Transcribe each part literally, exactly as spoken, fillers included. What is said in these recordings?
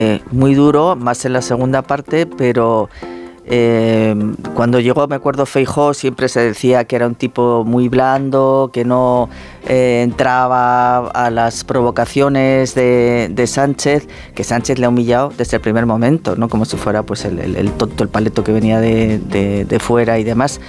eh, muy duro, más en la segunda parte, pero eh, cuando llegó, me acuerdo, Feijóo, siempre se decía que era un tipo muy blando, que no eh, entraba a las provocaciones de, de Sánchez, que Sánchez le ha humillado desde el primer momento, ¿no? Como si fuera pues el, el, el tonto, el paleto que venía de, de, de fuera y demás.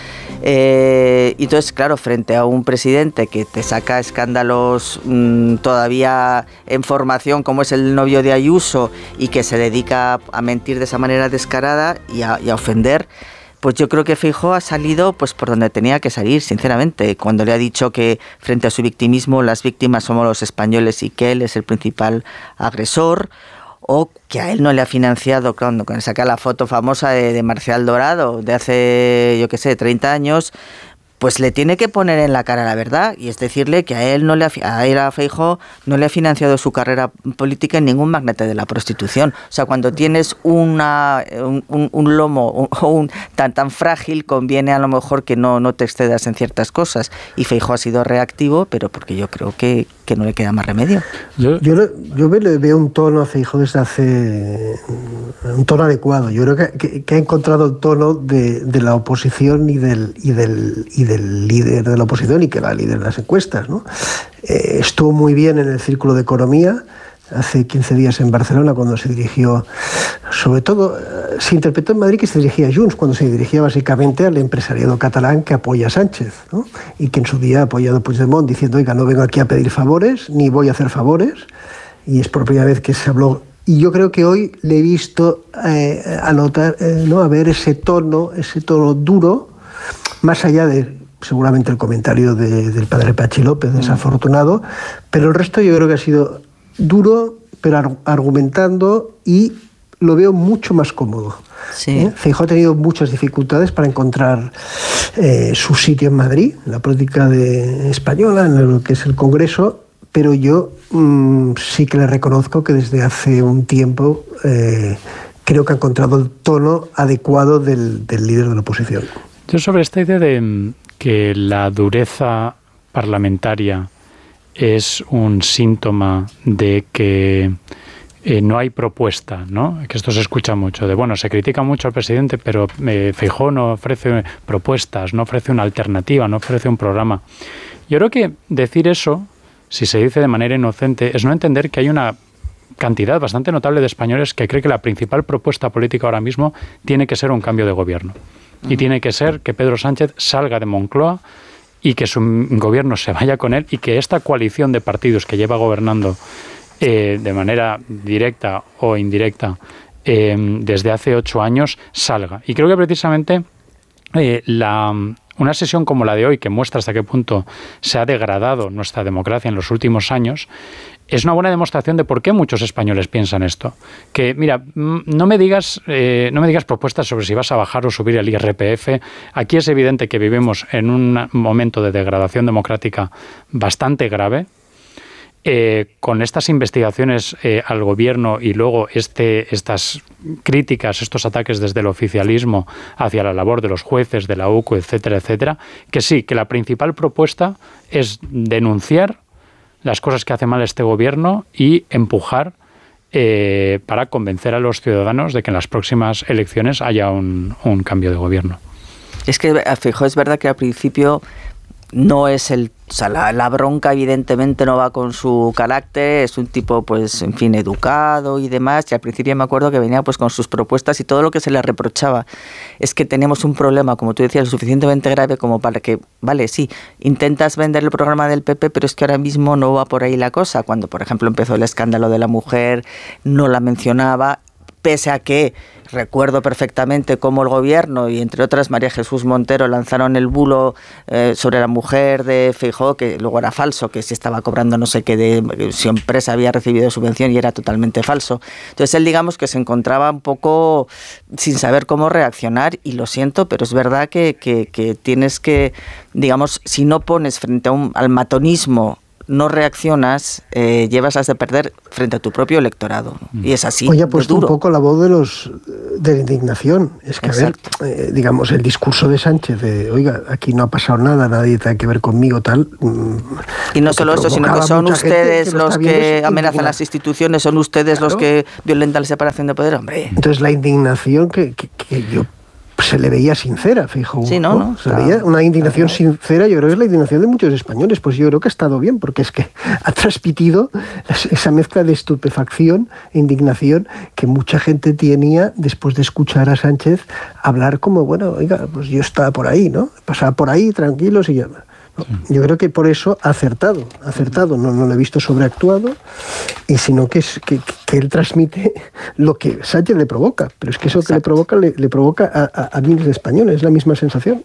Eh, y entonces, claro, frente a un presidente que te saca escándalos mmm, todavía en formación, como es el novio de Ayuso, y que se dedica a mentir de esa manera descarada y a, y a ofender, pues yo creo que Feijóo ha salido pues por donde tenía que salir, sinceramente, cuando le ha dicho que frente a su victimismo las víctimas somos los españoles y que él es el principal agresor, o que a él no le ha financiado, cuando saca la foto famosa de, de Marcial Dorado de hace, yo qué sé, treinta años, pues le tiene que poner en la cara la verdad, y es decirle que a él no le ha, a él, a Feijóo, no le ha financiado su carrera política en ningún magnate de la prostitución. O sea, cuando tienes una un, un, un lomo un, un, tan tan frágil, conviene a lo mejor que no, no te excedas en ciertas cosas. Y Feijóo ha sido reactivo, pero porque yo creo que, que no le queda más remedio. Yo, yo, yo le veo un tono a Feijóo desde hace... un tono adecuado. Yo creo que, que, que ha encontrado el tono de, de la oposición y del... Y del, y del del líder de la oposición y que va líder de las encuestas, ¿no? Eh, estuvo muy bien en el Círculo de Economía hace quince días en Barcelona, cuando se dirigió, sobre todo, eh, se interpretó en Madrid que se dirigía a Junts, cuando se dirigía básicamente al empresariado catalán que apoya a Sánchez, ¿no? Y que en su día ha apoyado a Puigdemont, diciendo, oiga, no vengo aquí a pedir favores, ni voy a hacer favores, y es por primera vez que se habló. Y yo creo que hoy le he visto eh, anotar, eh, ¿no? a ver ese tono, ese tono duro, más allá de seguramente el comentario de, del padre Pachi López, desafortunado, pero el resto yo creo que ha sido duro, pero ar- argumentando, y lo veo mucho más cómodo. Sí. ¿Eh? Feijóo ha tenido muchas dificultades para encontrar eh, su sitio en Madrid, en la política de, española, en lo que es el Congreso, pero yo mmm, sí que le reconozco que desde hace un tiempo eh, creo que ha encontrado el tono adecuado del, del líder de la oposición. Yo sobre esta idea de que la dureza parlamentaria es un síntoma de que eh, no hay propuesta, ¿no? Que esto se escucha mucho, de bueno, se critica mucho al presidente, pero eh, Feijóo no ofrece propuestas, no ofrece una alternativa, no ofrece un programa. Yo creo que decir eso, si se dice de manera inocente, es no entender que hay una cantidad bastante notable de españoles que cree que la principal propuesta política ahora mismo tiene que ser un cambio de gobierno. Y tiene que ser que Pedro Sánchez salga de Moncloa y que su gobierno se vaya con él, y que esta coalición de partidos que lleva gobernando eh, de manera directa o indirecta eh, desde hace ocho años salga. Y creo que precisamente eh, la, una sesión como la de hoy, que muestra hasta qué punto se ha degradado nuestra democracia en los últimos años, es una buena demostración de por qué muchos españoles piensan esto. Que, mira, no me digas eh, no me digas propuestas sobre si vas a bajar o subir el I R P F. Aquí es evidente que vivimos en un momento de degradación democrática bastante grave. Eh, con estas investigaciones eh, al gobierno y luego este, estas críticas, estos ataques desde el oficialismo hacia la labor de los jueces, de la U C U, etcétera, etcétera, que sí, que la principal propuesta es denunciar las cosas que hace mal este gobierno y empujar eh, para convencer a los ciudadanos de que en las próximas elecciones haya un, un cambio de gobierno. Es que, Feijóo, es verdad que al principio no es el... O sea, la, la bronca evidentemente no va con su carácter, es un tipo, pues, en fin, educado y demás, y al principio me acuerdo que venía pues con sus propuestas, y todo lo que se le reprochaba es que tenemos un problema, como tú decías, lo suficientemente grave como para que, vale, sí, intentas vender el programa del P P, pero es que ahora mismo no va por ahí la cosa. Cuando, por ejemplo, empezó el escándalo de la mujer, no la mencionaba, pese a que recuerdo perfectamente cómo el gobierno y, entre otras, María Jesús Montero lanzaron el bulo eh, sobre la mujer de Feijóo, que luego era falso, que si estaba cobrando no sé qué, de su empresa había recibido subvención, y era totalmente falso. Entonces él, digamos, que se encontraba un poco sin saber cómo reaccionar, y lo siento, pero es verdad que, que, que tienes que, digamos, si no pones frente a un, al matonismo, no reaccionas, eh, llevas a de perder frente a tu propio electorado. Y es así. Hoy ha puesto un poco la voz de los de la indignación. Es que, Exacto. a ver, eh, digamos, el discurso de Sánchez de, oiga, aquí no ha pasado nada, nadie tiene que ver conmigo, tal. Mmm, y no solo eso, sino que son ustedes que los que amenazan las instituciones, son ustedes claro. los que violentan la separación de poder, hombre. Entonces la indignación que, que, que yo se le veía sincera, Feijóo. Sí, no, no. Se le veía una indignación claro. sincera, yo creo que es la indignación de muchos españoles, pues yo creo que ha estado bien, porque es que ha transmitido esa mezcla de estupefacción e indignación que mucha gente tenía después de escuchar a Sánchez hablar como, bueno, oiga, pues yo estaba por ahí, ¿no? Pasaba por ahí, tranquilos y ya... No, yo creo que por eso ha acertado, ha acertado, no, no lo he visto sobreactuado, y sino que, es, que, que él transmite lo que Sánchez le provoca, pero es que eso Exacto. que le provoca, le, le provoca a, a, a miles de españoles, es la misma sensación.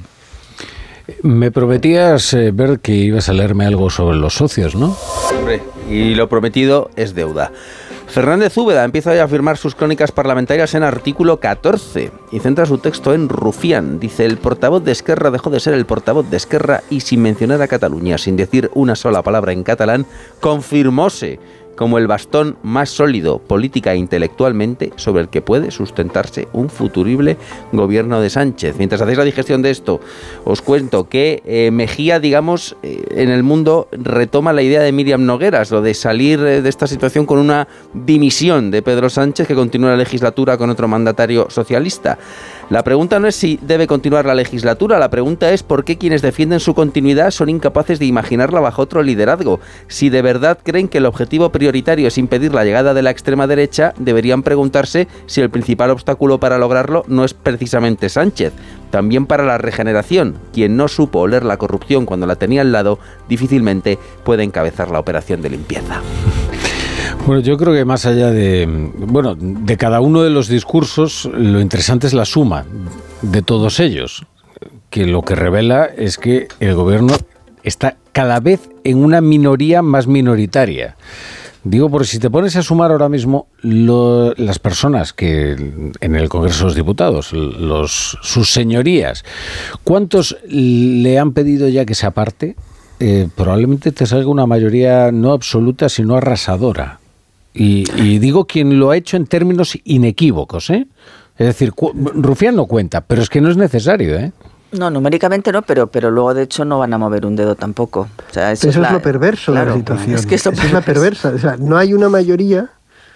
Me prometías, eh, ver que ibas a leerme algo sobre los socios, ¿no? Hombre, y lo prometido es deuda. Fernández Úbeda empieza ya a firmar sus crónicas parlamentarias en artículo catorce y centra su texto en Rufián. Dice, el portavoz de Esquerra dejó de ser el portavoz de Esquerra y sin mencionar a Cataluña, sin decir una sola palabra en catalán, confirmóse como el bastón más sólido política e intelectualmente sobre el que puede sustentarse un futurible gobierno de Sánchez. Mientras hacéis la digestión de esto, os cuento que eh, Mejía, digamos, eh, en el mundo retoma la idea de Míriam Nogueras, lo de salir eh, de esta situación con una dimisión de Pedro Sánchez que continúa la legislatura con otro mandatario socialista. La pregunta no es si debe continuar la legislatura, la pregunta es por qué quienes defienden su continuidad son incapaces de imaginarla bajo otro liderazgo. Si de verdad creen que el objetivo prioritario es impedir la llegada de la extrema derecha, deberían preguntarse si el principal obstáculo para lograrlo no es precisamente Sánchez. También para la regeneración, quien no supo oler la corrupción cuando la tenía al lado, difícilmente puede encabezar la operación de limpieza. Bueno, yo creo que más allá de, bueno, de cada uno de los discursos, lo interesante es la suma de todos ellos, que lo que revela es que el gobierno está cada vez en una minoría más minoritaria. Digo, porque si te pones a sumar ahora mismo lo, las personas que en el Congreso de los Diputados, los, sus señorías, ¿cuántos le han pedido ya que se aparte? Eh, probablemente te salga una mayoría no absoluta, sino arrasadora. Y, y digo quien lo ha hecho en términos inequívocos, ¿eh? Es decir, Rufián no cuenta, pero es que no es necesario, ¿eh? No, numéricamente no, pero pero luego de hecho no van a mover un dedo tampoco. O sea, eso, eso es, es la, lo perverso claro, de la situación. Es que eso es la perversa. O sea, no hay una mayoría,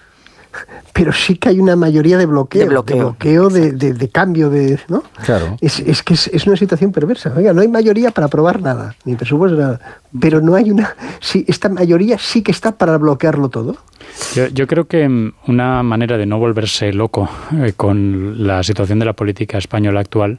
pero sí que hay una mayoría de bloqueo, de bloqueo, de, bloqueo de, de, de cambio, de, ¿no? Claro. Es, es que es, es una situación perversa. Oiga, no hay mayoría para aprobar nada, ni presupuesto nada, pero no hay una. Sí, esta mayoría sí que está para bloquearlo todo. Yo, yo creo que una manera de no volverse loco eh, con la situación de la política española actual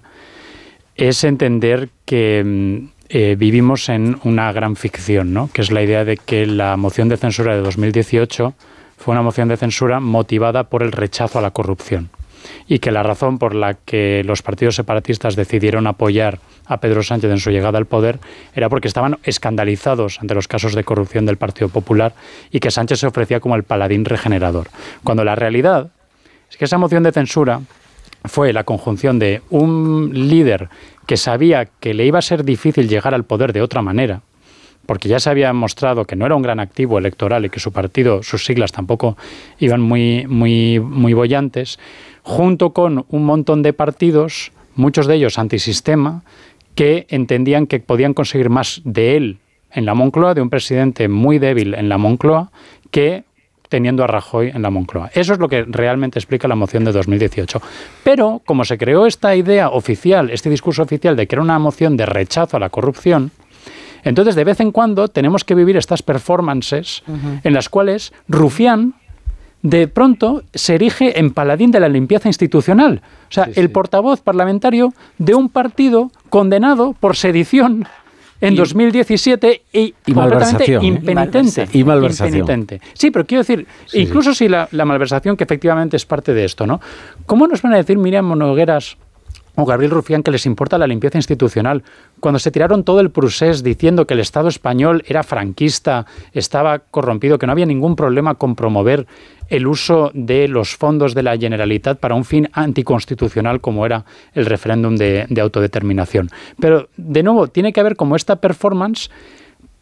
es entender que eh, vivimos en una gran ficción, ¿no? Que es la idea de que la moción de censura de dos mil dieciocho fue una moción de censura motivada por el rechazo a la corrupción y que la razón por la que los partidos separatistas decidieron apoyar a Pedro Sánchez en su llegada al poder era porque estaban escandalizados ante los casos de corrupción del Partido Popular y que Sánchez se ofrecía como el paladín regenerador. Cuando la realidad es que esa moción de censura fue la conjunción de un líder que sabía que le iba a ser difícil llegar al poder de otra manera, porque ya se había mostrado que no era un gran activo electoral y que su partido, sus siglas tampoco iban muy, muy, muy bollantes, junto con un montón de partidos, muchos de ellos antisistema, que entendían que podían conseguir más de él en la Moncloa, de un presidente muy débil en la Moncloa, que teniendo a Rajoy en la Moncloa. Eso es lo que realmente explica la moción de dos mil dieciocho. Pero, como se creó esta idea oficial, este discurso oficial de que era una moción de rechazo a la corrupción, entonces de vez en cuando tenemos que vivir estas performances uh-huh. en las cuales Rufián de pronto se erige en paladín de la limpieza institucional. O sea, sí, sí. el portavoz parlamentario de un partido condenado por sedición en y, dos mil diecisiete y, y completamente malversación, impenitente. ¿eh? Y malversación. Impenitente. Sí, pero quiero decir, sí, incluso sí. si la, la malversación, que efectivamente es parte de esto, ¿no? ¿Cómo nos van a decir Míriam Nogueras o Gabriel Rufián que les importa la limpieza institucional cuando se tiraron todo el procés diciendo que el Estado español era franquista, estaba corrompido, que no había ningún problema con promover el uso de los fondos de la Generalitat para un fin anticonstitucional como era el referéndum de, de autodeterminación? Pero, de nuevo, tiene que haber como esta performance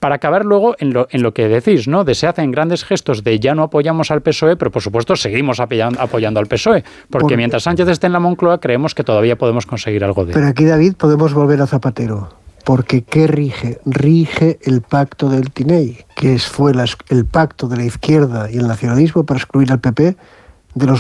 para acabar luego en lo, en lo que decís, ¿no? De se hacen grandes gestos de ya no apoyamos al P S O E, pero por supuesto seguimos apoyando, apoyando al P S O E, porque por... mientras Sánchez esté en la Moncloa creemos que todavía podemos conseguir algo de... Pero aquí, David, podemos volver a Zapatero, porque ¿qué rige? Rige el pacto del Tinei, que fue la, el pacto de la izquierda y el nacionalismo para excluir al P P de los